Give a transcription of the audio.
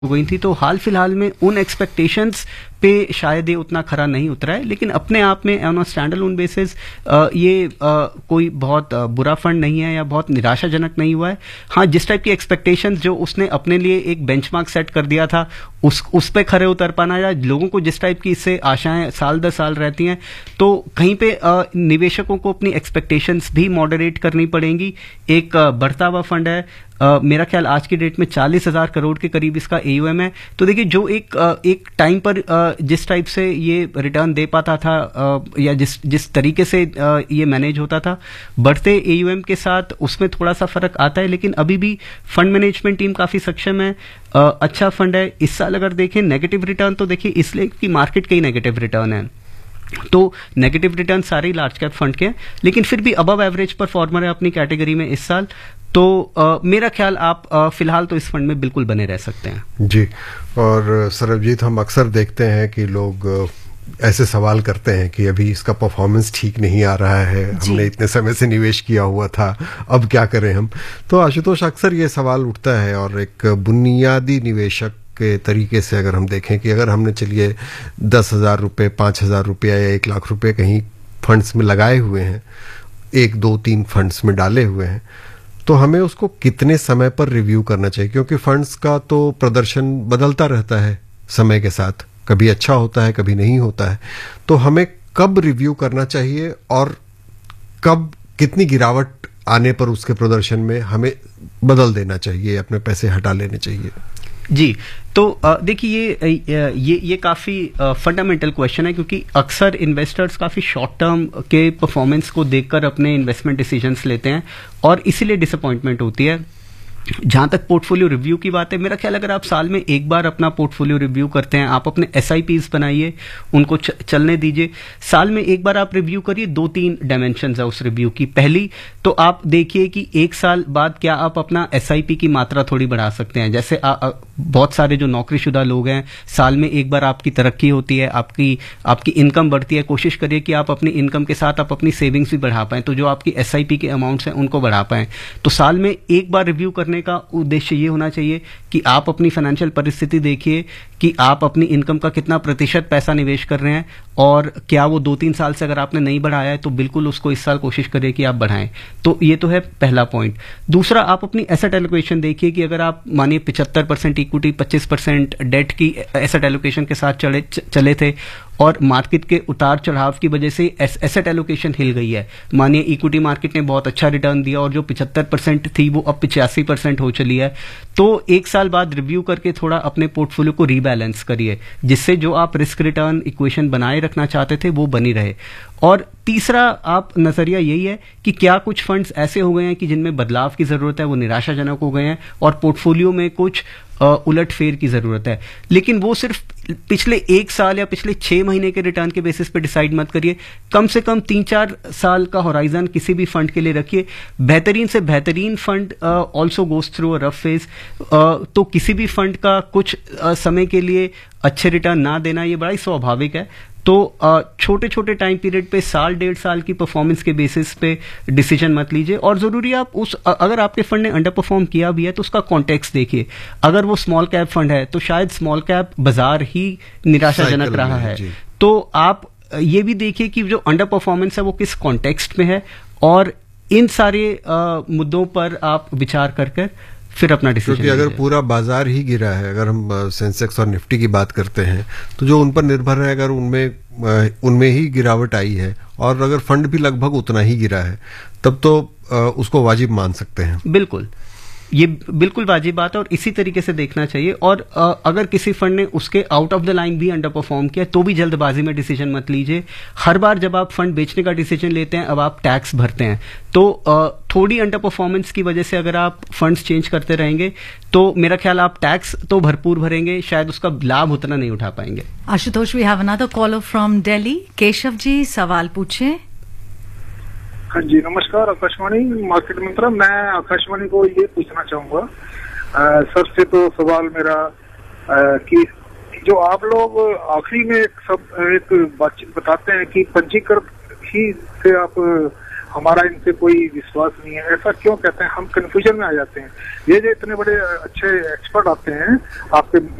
हो गई थी, तो हाल फिलहाल में उन एक्सपेक्टेशंस पे शायद ये उतना खरा नहीं उतरा है, लेकिन अपने आप में on a stand alone basis ये कोई बहुत बुरा फंड नहीं है या बहुत निराशाजनक नहीं हुआ है। हाँ, जिस टाइप की एक्सपेक्टेशंस जो उसने अपने लिए एक बेंचमार्क सेट कर दिया था उस पे खरे उतर पाना, या लोगों को जिस टाइप की इससे आशाएं साल दर साल रहती हैं, तो कहीं पे निवेशकों को अपनी एक्सपेक्टेशंस भी मॉडरेट करनी पड़ेंगी। एक बढ़ता हुआ फंड है, मेरा ख्याल आज की डेट में 40,000 करोड़ के करीब इसका AUM है। तो देखिए, जो एक टाइम पर जिस टाइप से ये रिटर्न दे पाता था या जिस तरीके से ये मैनेज होता था, बढ़ते AUM के साथ उसमें थोड़ा सा फर्क आता है, लेकिन अभी भी फंड मैनेजमेंट टीम काफी सक्षम है। अच्छा फंड है। इस साल अगर देखें नेगेटिव रिटर्न, तो देखिए इसलिए कि मार्केट के ही नेगेटिव रिटर्न है, तो नेगेटिव रिटर्न सारे ही लार्ज कैप फंड के हैं, लेकिन फिर भी अबव एवरेज परफॉर्मर है अपनी कैटेगरी में इस साल। तो मेरा ख्याल आप फिलहाल तो इस फंड में बिल्कुल बने रह सकते हैं जी। और सरबजीत, हम अक्सर देखते हैं कि लोग ऐसे सवाल करते हैं कि अभी इसका परफॉर्मेंस ठीक नहीं आ रहा है, हमने इतने समय से निवेश किया हुआ था, अब क्या करें हम। तो आशुतोष, अक्सर ये सवाल उठता है, और एक बुनियादी निवेशक के तरीके से अगर हम देखें कि अगर हमने चलिए 10,000 रुपये, 5,000 रुपया या 1 लाख रुपए कहीं फंड्स में लगाए हुए हैं, 1, 2, 3 फंड्स में डाले हुए हैं, तो हमें उसको कितने समय पर रिव्यू करना चाहिए? क्योंकि फंड्स का तो प्रदर्शन बदलता रहता है समय के साथ, कभी अच्छा होता है, कभी नहीं होता है। तो हमें कब रिव्यू करना चाहिए और कब कितनी गिरावट आने पर उसके प्रदर्शन में हमें बदल देना चाहिए, अपने पैसे हटा लेने चाहिए? जी, तो देखिए ये काफ़ी फंडामेंटल क्वेश्चन है, क्योंकि अक्सर इन्वेस्टर्स काफ़ी शॉर्ट टर्म के परफॉर्मेंस को देखकर अपने इन्वेस्टमेंट डिसीजंस लेते हैं और इसीलिए डिसअपॉइंटमेंट होती है। जहां तक पोर्टफोलियो रिव्यू की बात है, मेरा ख्याल अगर आप साल में एक बार अपना पोर्टफोलियो रिव्यू करते हैं, आप अपने SIPs बनाइए, उनको चलने दीजिए। साल में एक बार आप रिव्यू करिए। 2-3 डायमेंशंस है उस रिव्यू की। पहली तो आप देखिए कि एक साल बाद क्या आप अपना SIP की मात्रा थोड़ी बढ़ा सकते हैं। जैसे बहुत सारे जो नौकरीशुदा लोग हैं, साल में एक बार आपकी तरक्की होती है, आपकी इनकम बढ़ती है, कोशिश करिए कि आप अपनी इनकम के साथ आप अपनी सेविंग्स भी बढ़ा पाएं, तो जो आपकी SIP के अमाउंट्स हैं उनको बढ़ा पाएं। तो साल में एक बार रिव्यू करने का उद्देश्य ये होना चाहिए कि आप अपनी फाइनेंशियल परिस्थिति देखिए कि आप अपनी इनकम का कितना प्रतिशत पैसा निवेश कर रहे हैं, और क्या वो 2-3 साल से अगर आपने नहीं बढ़ाया है तो बिल्कुल उसको इस साल कोशिश करिए कि आप बढ़ाएं। तो ये तो है पहला पॉइंट। दूसरा, आप अपनी एसेट एलोकेशन देखिए कि अगर आप मानिए 75% इक्विटी, 25% डेट की एसेट एलोकेशन के साथ चले थे और मार्केट के उतार चढ़ाव की वजह से एसेट एलोकेशन हिल गई है, मानिए इक्विटी मार्केट ने बहुत अच्छा रिटर्न दिया और जो 75% थी वो अब 85% हो चली है, तो एक साल बाद रिव्यू करके थोड़ा अपने पोर्टफोलियो को रीबैलेंस करिए, जिससे जो आप रिस्क रिटर्न इक्वेशन बनाए रखना चाहते थे वो बनी रहे। और तीसरा आप नजरिया यही है कि क्या कुछ फंड्स ऐसे हो गए हैं कि जिनमें बदलाव की जरूरत है, वो निराशाजनक हो गए हैं और पोर्टफोलियो में कुछ उलटफेर की जरूरत है। लेकिन वो सिर्फ पिछले 1 साल या पिछले 6 महीने के रिटर्न के बेसिस पे डिसाइड मत करिए। कम से कम 3-4 साल का होराइजन किसी भी फंड के लिए रखिए। बेहतरीन से बेहतरीन fund also goes through a rough phase. तो किसी भी फंड का कुछ समय के लिए अच्छे रिटर्न ना देना ये बड़ा ही स्वाभाविक है। तो छोटे छोटे टाइम पीरियड पे, 1.5 साल की परफॉर्मेंस के बेसिस पे डिसीजन मत लीजिए। और जरूरी आप अगर आपके फंड ने अंडर परफॉर्म किया भी है तो उसका कॉन्टेक्स्ट देखिए। अगर वो स्मॉल कैप फंड है तो शायद स्मॉल कैप बाजार ही निराशाजनक रहा है, तो आप ये भी देखिए कि जो अंडर परफॉर्मेंस है वो किस कॉन्टेक्स्ट में है, और इन सारे मुद्दों पर आप विचार कर फिर अपना डिसीजन। क्योंकि अगर पूरा बाजार ही गिरा है, अगर हम सेंसेक्स और निफ्टी की बात करते हैं, तो जो उन पर निर्भर है, अगर उनमें ही गिरावट आई है और अगर फंड भी लगभग उतना ही गिरा है, तब तो उसको वाजिब मान सकते हैं। बिल्कुल, ये बिल्कुल वाजिब बात है और इसी तरीके से देखना चाहिए। और अगर किसी फंड ने उसके आउट ऑफ द लाइन भी अंडर परफॉर्म किया तो भी जल्दबाजी में डिसीजन मत लीजिए। हर बार जब आप फंड बेचने का डिसीजन लेते हैं, अब आप टैक्स भरते हैं, तो थोड़ी अंडर परफॉर्मेंस की वजह से अगर आप फंड्स चेंज करते रहेंगे तो मेरा ख्याल आप टैक्स तो भरपूर भरेंगे, शायद उसका लाभ उतना नहीं उठा पाएंगे। Ashutosh, we have another collar from Delhi. Keshav ji, सवाल पूछें। हाँ जी, नमस्कार आकाशवाणी मार्केट मंत्रा। मैं आकाशवाणी को ये पूछना चाहूंगा, सबसे तो सवाल मेरा कि जो आप लोग आखिरी में एक बातचीत बताते हैं कि पंजीकृत ही से आप हमारा इनसे कोई विश्वास नहीं है, ऐसा क्यों कहते हैं? हम कंफ्यूजन में आ जाते हैं। ये जो इतने बड़े अच्छे एक्सपर्ट आते हैं आपके